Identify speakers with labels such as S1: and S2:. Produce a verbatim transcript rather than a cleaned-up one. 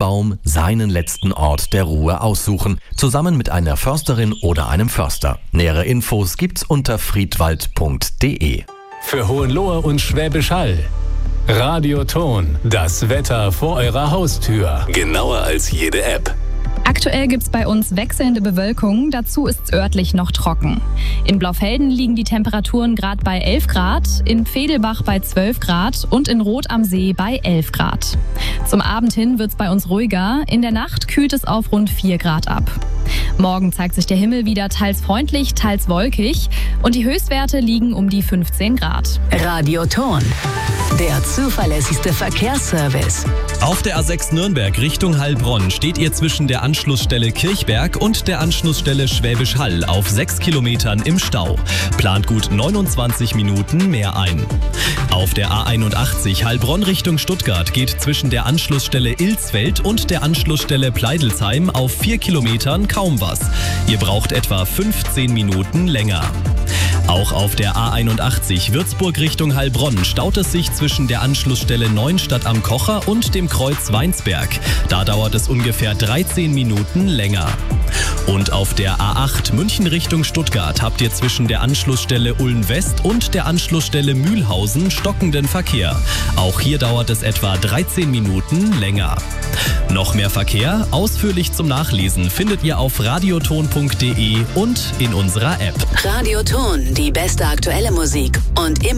S1: Baum seinen letzten Ort der Ruhe aussuchen, zusammen mit einer Försterin oder einem Förster. Nähere Infos gibt's unter friedwald punkt de.
S2: Für Hohenlohe und Schwäbisch Hall. Radioton, das Wetter vor eurer Haustür. Genauer als jede App.
S3: Aktuell gibt es bei uns wechselnde Bewölkung, dazu ist es örtlich noch trocken. In Blaufelden liegen die Temperaturen gerade bei elf Grad, in Pfedelbach bei zwölf Grad und in Rot am See bei elf Grad. Zum Abend hin wird es bei uns ruhiger, in der Nacht kühlt es auf rund vier Grad ab. Morgen zeigt sich der Himmel wieder teils freundlich, teils wolkig und die Höchstwerte liegen um die fünfzehn Grad.
S4: Radioton, der zuverlässigste Verkehrsservice.
S5: Auf der A sechs Nürnberg Richtung Heilbronn steht ihr zwischen der Anschlussstelle Kirchberg und der Anschlussstelle Schwäbisch Hall auf sechs Kilometern im Stau. Plant gut neunundzwanzig Minuten mehr ein. Auf der A einundachtzig Heilbronn Richtung Stuttgart geht zwischen der Anschlussstelle Ilsfeld und der Anschlussstelle Pleidelsheim auf vier Kilometern kaum was. Ihr braucht etwa fünfzehn Minuten länger. Auch auf der A einundachtzig Würzburg Richtung Heilbronn staut es sich zwischen der Anschlussstelle Neuenstadt am Kocher und dem Kreuz Weinsberg. Da dauert es ungefähr dreizehn Minuten länger. Und auf der A acht München Richtung Stuttgart habt ihr zwischen der Anschlussstelle Ulm West und der Anschlussstelle Mühlhausen stockenden Verkehr. Auch hier dauert es etwa dreizehn Minuten länger. Noch mehr Verkehr, ausführlich zum Nachlesen, findet ihr auf radioton punkt de und in unserer App.
S4: Radioton, die beste aktuelle Musik und immer